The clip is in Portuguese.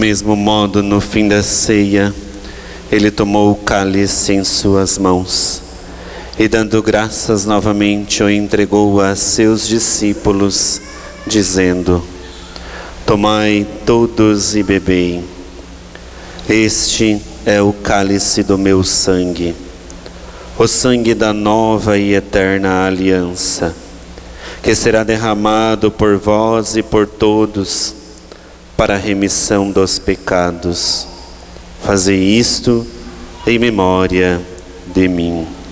mesmo modo, no fim da ceia, ele tomou o cálice em suas mãos e, dando graças novamente, o entregou a seus discípulos, dizendo: tomai todos e bebei. Este é o cálice do meu sangue, o sangue da nova e eterna aliança, que será derramado por vós e por todos para a remissão dos pecados. Fazei isto em memória de mim.